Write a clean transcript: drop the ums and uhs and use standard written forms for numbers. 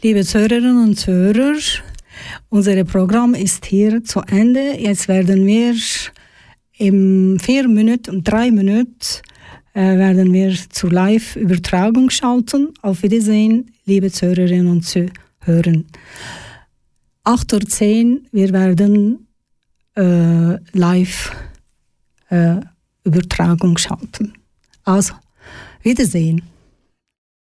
Liebe Zuhörerinnen und Zuhörer, unser Programm ist hier zu Ende. Jetzt werden wir in 3 Minuten werden wir zur Live-Übertragung schalten. Auf Wiedersehen, liebe Zuhörerinnen und Zuhörer. 8:10 Uhr, wir werden Live-Übertragung schalten. Also, Wiedersehen.